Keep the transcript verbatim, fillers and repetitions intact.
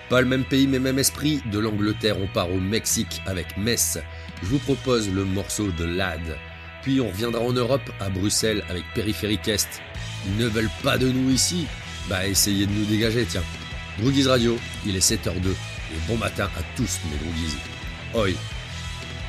Pas le même pays mais même esprit, de l'Angleterre on part au Mexique avec Metz. Je vous propose le morceau de Lad. Puis on reviendra en Europe, à Bruxelles avec Périphérique Est. Ils ne veulent pas de nous ici? Bah essayez de nous dégager tiens. Droogies Radio, il est sept heures zéro deux et bon matin à tous mes Droogies. Oi.